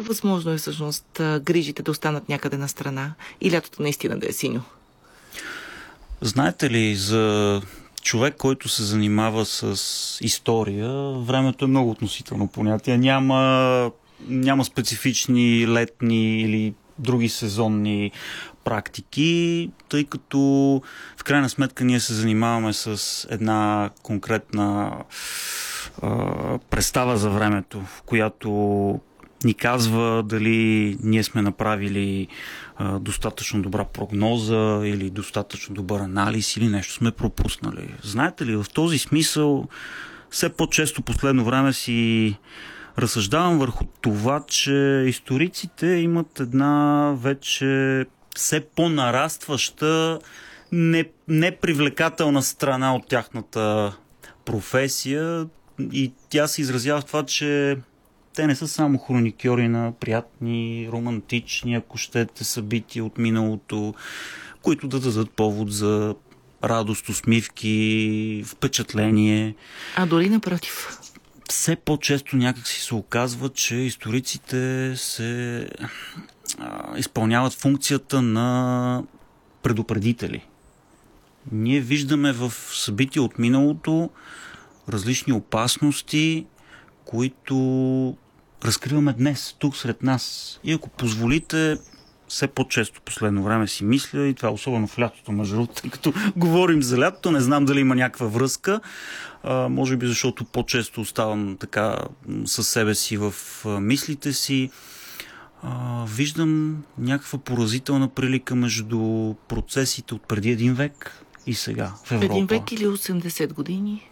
Колко възможно е всъщност грижите да останат някъде на страна и лятото наистина да е синьо? Знаете ли, за човек, който се занимава с история, времето е много относително понятие. Няма специфични летни или други сезонни практики, тъй като в крайна сметка ние се занимаваме с една конкретна представа за времето, в която ни казва дали ние сме направили достатъчно добра прогноза или достатъчно добър анализ или нещо сме пропуснали. Знаете ли, в този смисъл все по-често последно време си разсъждавам върху това, че историците имат една вече все по-нарастваща непривлекателна страна от тяхната професия и тя се изразява в това, че те не са само хроникьори на приятни, романтични, ако щете, събития от миналото, които да дадат повод за радост, усмивки, впечатление. А дори напротив. Все по-често някак си се оказва, че историците се изпълняват функцията на предупредители. Ние виждаме в събития от миналото различни опасности, които разкриваме днес, тук сред нас. И ако позволите, все по-често последно време си мисля, и това особено в лятото, между другото, тъй като говорим за лятото, не знам дали има някаква връзка, може би защото по-често оставам така със себе си в мислите си. Виждам някаква поразителна прилика между процесите от преди един век и сега в Европа. Един век или 80 години?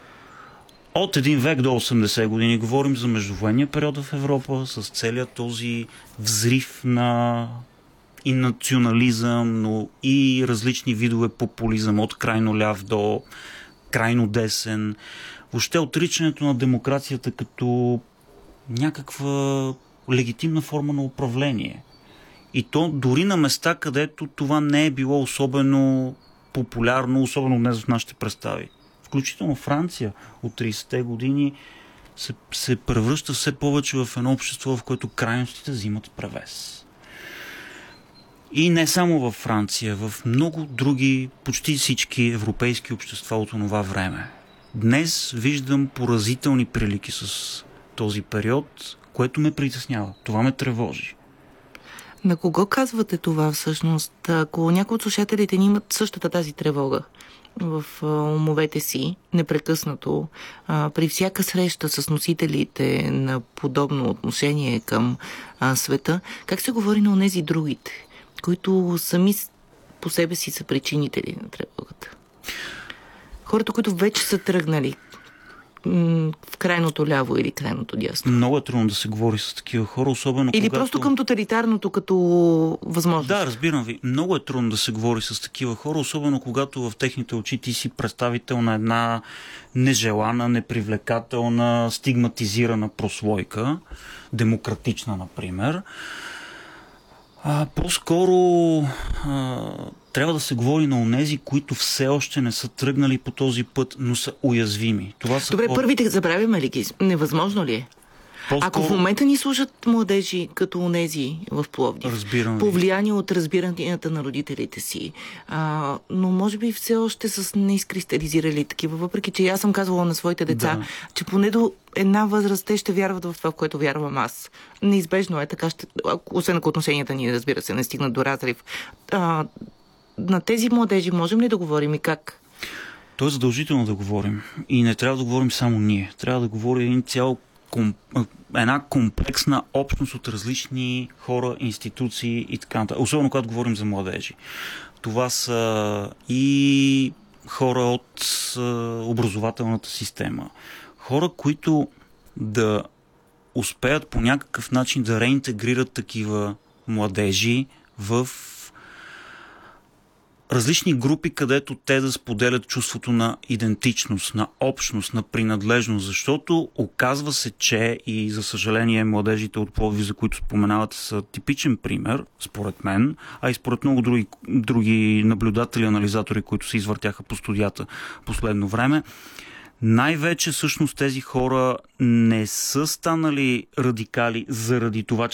От един век до 80 години говорим за междувоенния период в Европа с целият този взрив на и национализъм, но и различни видове популизъм, от крайно ляв до крайно десен. Въобще отричането на демокрацията като някаква легитимна форма на управление. И то дори на места, където това не е било особено популярно, особено днес в нашите представи. Включително Франция от 30-те години се превръща все повече в едно общество, в което крайностите взимат превес. И не само във Франция, в много други, почти всички европейски общества от това време. Днес виждам поразителни прилики с този период, което ме притеснява. Това ме тревожи. На кого казвате това всъщност? Ако някои от слушателите ни имат същата тази тревога в умовете си, непрекъснато, при всяка среща с носителите на подобно отношение към света, как се говори на онези другите, които сами по себе си са причинители на тревогата? Хората, които вече са тръгнали в крайното ляво или крайното дясно. Много е трудно да се говори с такива хора, особено или когато... просто към тоталитарното като възможност. Да, разбирам ви. Много е трудно да се говори с такива хора, особено когато в техните очи ти си представител на една нежелана, непривлекателна, стигматизирана прослойка, демократична, например. По-скоро трябва да се говори на онези, които все още не са тръгнали по този път, но са уязвими. Това са Добре, първите забравяме ли ги? Невъзможно ли е? Ако в момента ни служат младежи като онези в Пловдив, повлияни от разбиранията на родителите си, но може би все още с неизкристализирали такива, въпреки че аз съм казвала на своите деца, че поне до една възраст те ще вярват в това, в което вярвам аз. Неизбежно е така, освен ако отношенията ни, разбира се, не стигнат до разрив. На тези младежи можем ли да говорим и как? То е задължително да говорим. И не трябва да говорим само ние. Трябва да говори една комплексна общност от различни хора, институции и така нататък. Особено когато говорим за младежи. Това са и хора от образователната система. Хора, които да успеят по някакъв начин да реинтегрират такива младежи в различни групи, където те да споделят чувството на идентичност, на общност, на принадлежност, защото оказва се, че и за съжаление младежите от Пловдив, за които споменавате, са типичен пример, според мен, а и според много други наблюдатели, анализатори, които се извъртяха по студията последно време. Най-вече всъщност тези хора не са станали радикали заради това, че